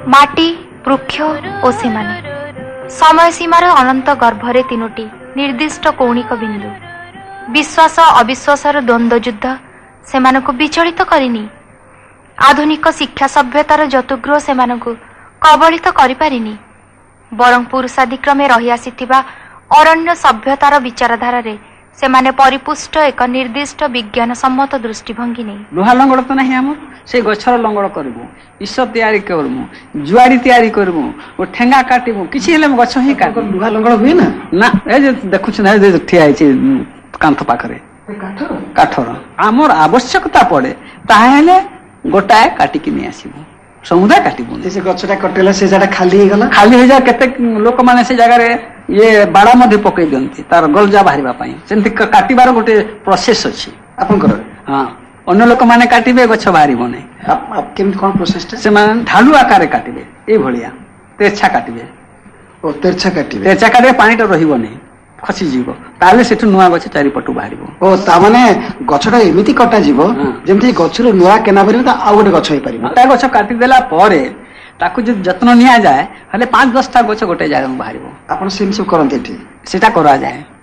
माटी वृक्ष और सेमाने समय सीमार अनंत गर्भरे तीनोटी निर्दिष्ट कौणिक बिंदु विश्वास अविश्वासर द्वंद्व युद्ध सेमानकु विचलित करिनी। आधुनिक शिक्षा सभ्यतार जतुगृह सेमानकु कबलित करि पारिनी। बरं पुरुषादिक्रमे रही आसिथिबा अरण्य सभ्यतार विचारधारा रे सेमाने परिपुष्ट एक निर्दिष्ट विज्ञान सम्मत दृष्टिभंगी नहीं। लुहा लंगड़ तो नहीं आम से गछर लंगड़ करबु ईश तैयारी करबु जुआड़ी तैयारी करबु ओ ठेंगा काटिबु किछि हेले गछ ही काट लुहा लंगड़ हुए ना ना ए जे देखुछ ना जे ठिया आइछि कांथ पाखरे काठर आमर आवश्यकता पड़े ताहेले गोटाए काटिकी नहीं आसीबु समुदाय काटिबु से गछटा कटेला से जाडा खाली हे गला खाली हो जा केते लोक माने से जगह रे ये बाड़ा मध्ये पकई दियंती तार गलजा बाहरिबा पई सेंति काटिबार गोटे प्रोसेस अछि आपन कर हां अन्य लोक माने काटिबे गछ बाहरिबो नै आप केमति कोन प्रोसेस से माने ढालू आकार काटिबे ए भलिया तेरछा काटिबे ओ तेरछा काटिबे पानी तो रहिबो नै खसी जीवो ताले सेठु नुआ गछ चारि पटु बाहरिबो ओ ता माने गछटा एमिति कटा जीवो जेमति गछरो नुआ केना बरिबो ता आ गोटे गछ होई परिबो ता गछ काटि देला परे ताकू जो जत्न निया जाए हले 5-10 टा गछ गोटे जागा बाहरिबो आपण सेम सब करंती ठीक सेटा करा जाए।